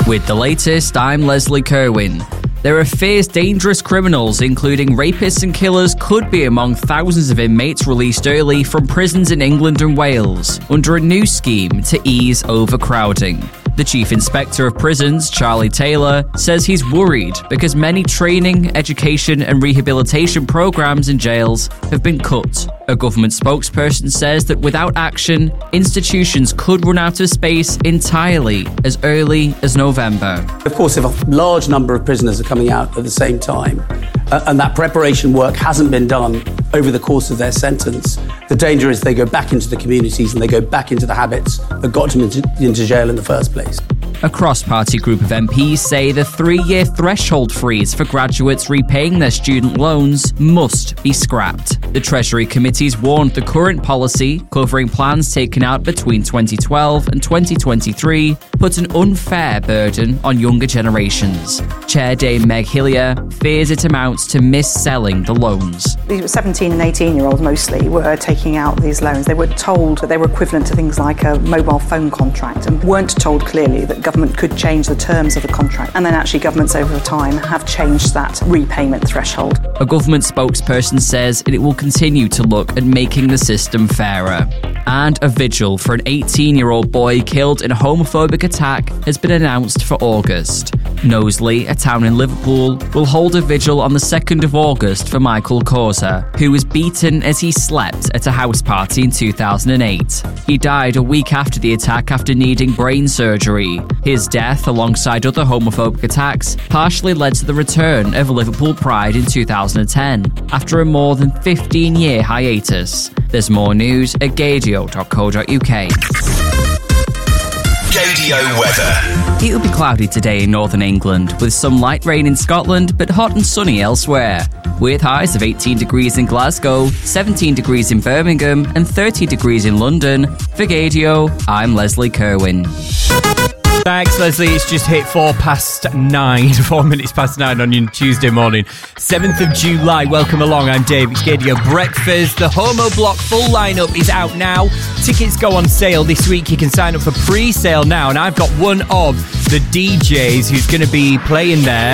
With the latest, I'm Leslie Kerwin. There are fears dangerous criminals, including rapists and killers, could be among thousands of inmates released early from prisons in England and Wales under a new scheme to ease overcrowding. The Chief Inspector of Prisons, Charlie Taylor, says he's worried because many training, education and rehabilitation programs in jails have been cut. A government spokesperson says that without action, institutions could run out of space entirely as early as November. Of course, if a large number of prisoners are coming out at the same time, and that preparation work hasn't been done over the course of their sentence, the danger is they go back into the communities and they go back into the habits that got them into jail in the first place. A cross-party group of MPs say the 3-year threshold freeze for graduates repaying their student loans must be scrapped. The Treasury Committees warned the current policy, covering plans taken out between 2012 and 2023, put an unfair burden on younger generations. Chair Dame Meg Hillier fears it amounts to mis-selling the loans. These 17 and 18-year-olds mostly were taking out these loans. They were told that they were equivalent to things like a mobile phone contract and weren't told clearly that government could change the terms of the contract. And then actually governments over time have changed that repayment threshold. A government spokesperson says it will continue to look at making the system fairer. And a vigil for an 18-year-old boy killed in a homophobic attack has been announced for August. Knowsley, a town in Liverpool, will hold a vigil on the 2nd of August for Michael Causa, who was beaten as he slept at a house party in 2008. He died a week after the attack after needing brain surgery. His death, alongside other homophobic attacks, partially led to the return of Liverpool Pride in 2010, after a more than 15-year hiatus. There's more news at gaydio.co.uk. Gaydio weather. It'll be cloudy today in northern England, with some light rain in Scotland, but hot and sunny elsewhere. With highs of 18 degrees in Glasgow, 17 degrees in Birmingham, and 30 degrees in London. For Gaydio, I'm Leslie Kerwin. Thanks, Leslie. It's just hit 4 minutes past 9 on your Tuesday morning. 7th of July. Welcome along. I'm Dave. It's Gaydio Breakfast. The Homo Block full lineup is out now. Tickets go on sale this week. You can sign up for pre-sale now. And I've got one of the DJs who's going to be playing there